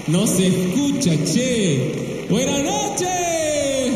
No se escucha, che. Buenas noches.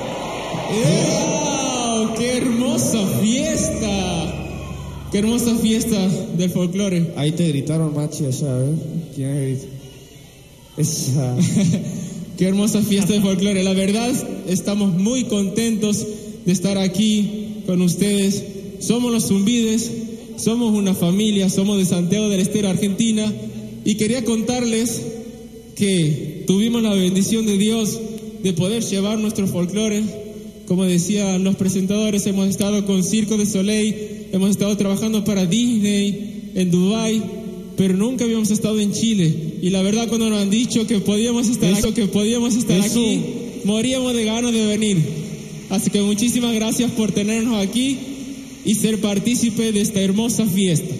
¡Wow! ¡Qué hermosa fiesta! ¡Qué hermosa fiesta del folclore! Ahí te gritaron, Machi, allá, ¿eh? ¿Quién grita? Esa. ¡Qué hermosa fiesta del folclore! La verdad, estamos muy contentos de estar aquí con ustedes. Somos los Zumbides, somos una familia, somos de Santiago del Estero, Argentina, y quería contarles que tuvimos la bendición de Dios de poder llevar nuestro folclore. Como decían los presentadores, hemos estado con Circo du Soleil, hemos estado trabajando para Disney en Dubái, pero nunca habíamos estado en Chile. Y la verdad, cuando nos han dicho que podíamos estar aquí, moríamos de ganas de venir. Así que muchísimas gracias por tenernos aquí y ser partícipe de esta hermosa fiesta.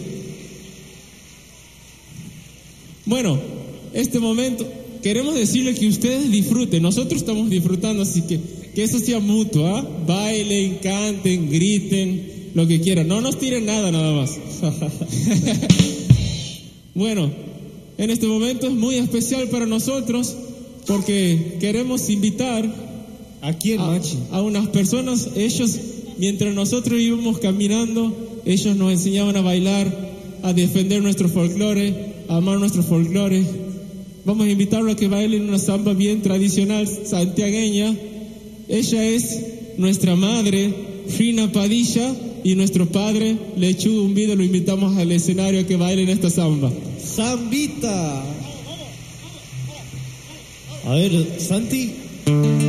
Bueno, este momento queremos decirles que ustedes disfruten, nosotros estamos disfrutando, así que eso sea mutuo, ¿ah? Bailen, canten, griten, lo que quieran, no nos tiren nada más. Bueno, en este momento es muy especial para nosotros porque queremos invitar a unas personas. Ellos, mientras nosotros íbamos caminando, ellos nos enseñaban a bailar, a defender nuestro folclore, a amar nuestro folclore. Vamos a invitarlo a que bailen una samba bien tradicional santiagueña. Ella es nuestra madre, Frina Padilla, y nuestro padre, Lechuga Umbido. Lo invitamos al escenario a que bailen esta samba. ¡Zambita! A ver, Santi.